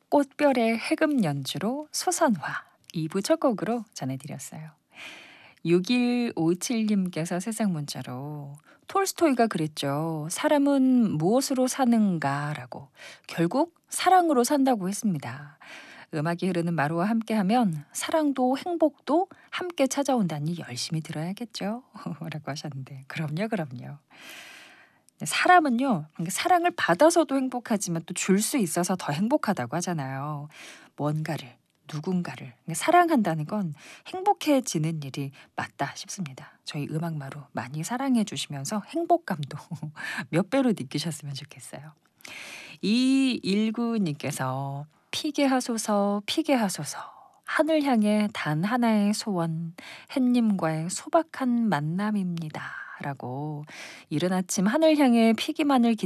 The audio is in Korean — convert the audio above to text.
꽃별의 해금 연주로 소선화 2부 첫 곡으로 전해드렸어요. 6157님께서 세상 문자로 톨스토이가 그랬죠. 사람은 무엇으로 사는가라고. 결국 사랑으로 산다고 했습니다. 음악이 흐르는 마루와 함께하면 사랑도 행복도 함께 찾아온다니 열심히 들어야겠죠. 라고 하셨는데 그럼요. 사람은요, 사랑을 받아서도 행복하지만 또 줄 수 있어서 더 행복하다고 하잖아요. 뭔가를, 누군가를 사랑한다는 건 행복해지는 일이 맞다 싶습니다. 저희 음악마루 많이 사랑해 주시면서 행복감도 몇 배로 느끼셨으면 좋겠어요. 219님께서 피게 하소서, 피게 하소서. 하늘 향해 단 하나의 소원, 햇님과의 소박한 만남입니다. 라고 이른 아침 하늘 향해 피기만을